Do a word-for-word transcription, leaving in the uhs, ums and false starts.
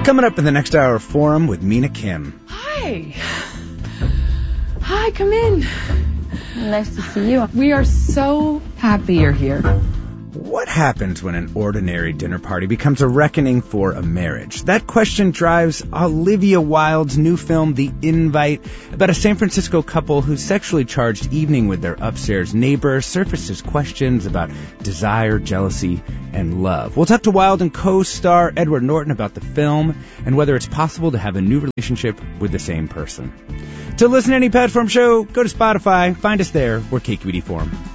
Coming up in the next hour of Forum with Mina Kim. Hi. Hi, come in. Nice to see you. We are so happy you're here. What happens when an ordinary dinner party becomes a reckoning for a marriage? That question drives Olivia Wilde's new film, The Invite, about a San Francisco couple whose sexually charged evening with their upstairs neighbor surfaces questions about desire, jealousy, and love. We'll talk to Wilde and co-star Edward Norton about the film and whether it's possible to have a new relationship with the same person. To listen to any Platform show, go to Spotify. Find us there. We're K Q E D Forum.